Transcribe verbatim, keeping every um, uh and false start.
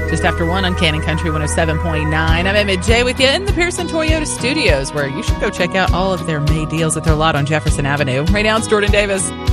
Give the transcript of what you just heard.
Just after one on Cannon Country one oh seven point nine. I'm Emmett J with you in the Pearson Toyota Studios, where you should go check out all of their May deals at their lot on Jefferson Avenue. Right now, it's Jordan Davis.